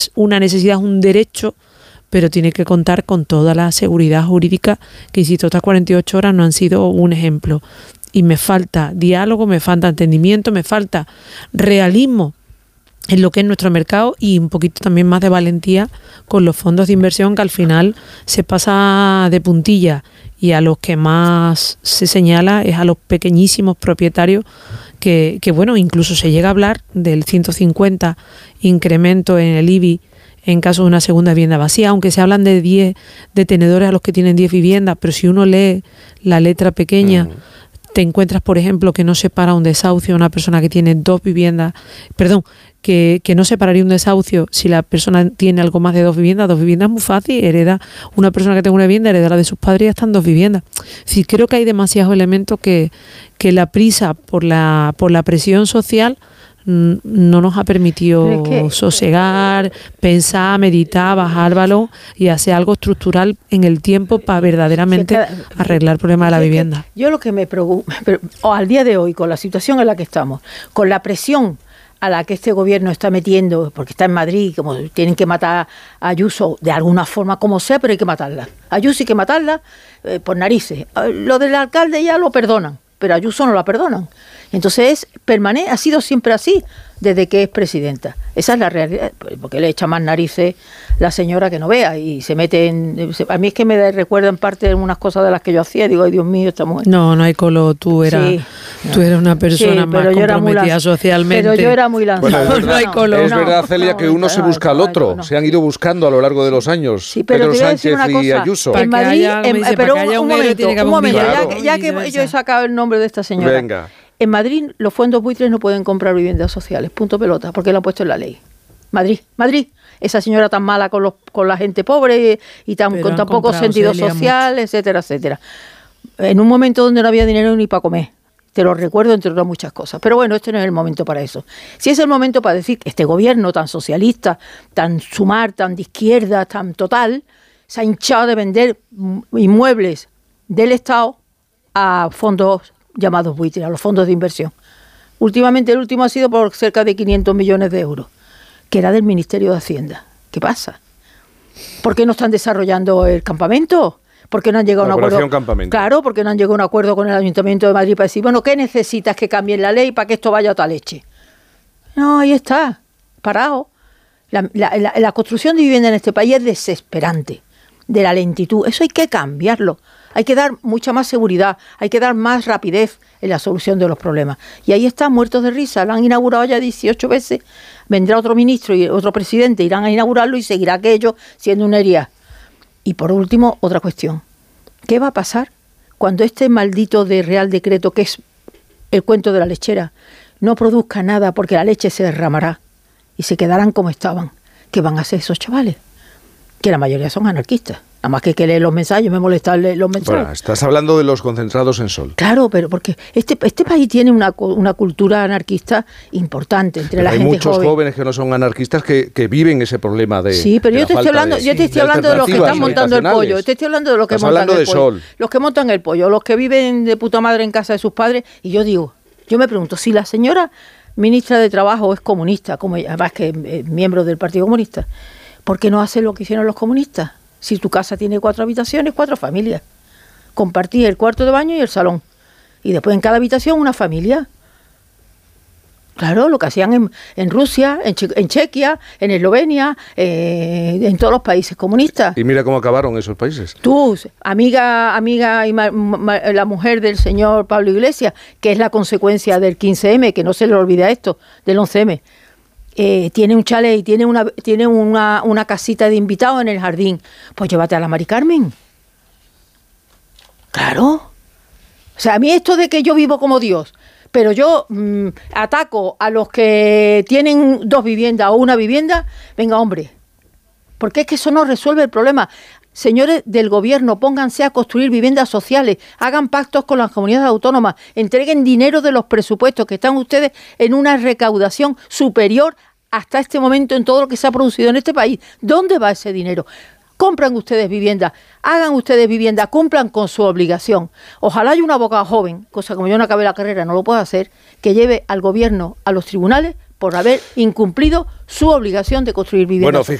una necesidad, es un derecho, pero tiene que contar con toda la seguridad jurídica, que insisto, estas 48 horas no han sido un ejemplo. Y me falta diálogo, me falta entendimiento, me falta realismo en lo que es nuestro mercado y un poquito también más de valentía con los fondos de inversión, que al final se pasa de puntilla, y a los que más se señala es a los pequeñísimos propietarios que bueno, incluso se llega a hablar del 150 incremento en el IBI en caso de una segunda vivienda vacía, aunque se hablan de 10 detenedores a los que tienen 10 viviendas, pero si uno lee la letra pequeña, te encuentras, por ejemplo, que no separa un desahucio a una persona que tiene 2 viviendas, perdón, que no separaría un desahucio si la persona tiene algo más de 2 viviendas. 2 viviendas es muy fácil, hereda una persona que tenga una vivienda, hereda la de sus padres y ya están 2 viviendas. Sí, creo que hay demasiados elementos que la prisa por la presión social no nos ha permitido sosegar, pensar, meditar, bajar balón y hacer algo estructural en el tiempo para verdaderamente arreglar el problema de la vivienda. Yo lo que me preocupa, al día de hoy, con la situación en la que estamos, con la presión a la que este gobierno está metiendo, porque está en Madrid, como tienen que matar a Ayuso de alguna forma, como sea, pero hay que matarla. Ayuso hay que matarla por narices. Lo del alcalde ya lo perdonan, pero a Ayuso no la perdonan. Entonces ha sido siempre así desde que es presidenta. Esa es la realidad, porque le echa más narices la señora que no vea y se mete en... A mí es que me recuerda en parte en unas cosas de las que yo hacía, digo, ay Dios mío, esta mujer. No hay color, tú eras una persona más comprometida socialmente. Pero yo era muy lanzada. Bueno, no hay color. Es verdad, Celia, que uno se busca al otro. Se han ido buscando a lo largo de los años. Sí, pero Pedro Sánchez y Ayuso. En Madrid, pero un momento, claro. ya que yo he sacado el nombre de esta señora. Venga. En Madrid los fondos buitres no pueden comprar viviendas sociales, punto pelota, porque lo ha puesto en la ley. Madrid. Esa señora tan mala con la gente pobre y con tan poco sentido social, etcétera, etcétera. En un momento donde no había dinero ni para comer. Te lo recuerdo, entre otras muchas cosas. Pero bueno, este no es el momento para eso. Sí es el momento para decir que este gobierno tan socialista, tan sumar, tan de izquierda, tan total, se ha hinchado de vender inmuebles del Estado a fondos llamados buitres, a los fondos de inversión. Últimamente el último ha sido por cerca de 500 millones de euros, que era del Ministerio de Hacienda. ¿Qué pasa? ¿Por qué no están desarrollando el campamento? ¿Por qué no han llegado a un acuerdo? Campamento. Claro, porque no han llegado a un acuerdo con el Ayuntamiento de Madrid para decir, bueno, ¿qué necesitas que cambien la ley para que esto vaya a otra leche? No, ahí está, parado. La construcción de vivienda en este país es desesperante, de la lentitud. Eso hay que cambiarlo. Hay que dar mucha más seguridad, hay que dar más rapidez en la solución de los problemas. Y ahí están muertos de risa, lo han inaugurado ya 18 veces, vendrá otro ministro y otro presidente, irán a inaugurarlo y seguirá aquello siendo una herida. Y por último, otra cuestión. ¿Qué va a pasar cuando este maldito de Real Decreto, que es el cuento de la lechera, no produzca nada porque la leche se derramará y se quedarán como estaban? ¿Qué van a hacer esos chavales? Que la mayoría son anarquistas. Nada más que leer los mensajes, me molesta leer los mensajes. Bueno, estás hablando de los concentrados en Sol. Claro, pero porque este país tiene una cultura anarquista importante entre la gente joven. Hay muchos jóvenes que no son anarquistas que viven ese problema de... Sí, pero yo te estoy hablando de los que están montando el pollo. Te estoy hablando de los que montan el pollo. Sol. Los que montan el pollo, los que viven de puta madre en casa de sus padres. Y yo me pregunto, si la señora ministra de Trabajo es comunista, como ella, además que es miembro del Partido Comunista, ¿por qué no hace lo que hicieron los comunistas? Si tu casa tiene 4 habitaciones, 4 familias. Compartís el cuarto de baño y el salón. Y después en cada habitación una familia. Claro, lo que hacían en Rusia, en Chequia, en Eslovenia, en todos los países comunistas. Y mira cómo acabaron esos países. Tú, amiga y la mujer del señor Pablo Iglesias, que es la consecuencia del 15M, que no se le olvida esto, del 11M. Tiene un chalet y tiene una casita de invitados en el jardín, pues llévate a la Mari Carmen. Claro. O sea, a mí esto de que yo vivo como Dios, pero yo ataco a los que tienen 2 viviendas o una vivienda, venga, hombre, porque es que eso no resuelve el problema. Señores del gobierno, pónganse a construir viviendas sociales, hagan pactos con las comunidades autónomas, entreguen dinero de los presupuestos, que están ustedes en una recaudación superior hasta este momento en todo lo que se ha producido en este país. ¿Dónde va ese dinero? Compran ustedes viviendas, hagan ustedes viviendas, cumplan con su obligación. Ojalá haya un abogado joven, cosa como yo no acabé la carrera, no lo puedo hacer, que lleve al gobierno a los tribunales por haber incumplido su obligación de construir viviendas. Bueno,